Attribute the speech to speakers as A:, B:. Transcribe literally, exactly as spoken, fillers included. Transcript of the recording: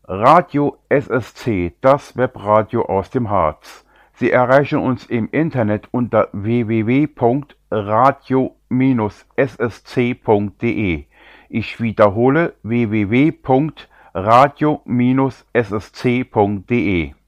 A: Radio S S C, das Webradio aus dem Harz. Sie erreichen uns im Internet unter w w w punkt radio S S C punkt de. Ich wiederhole w w w punkt radio S S C punkt de.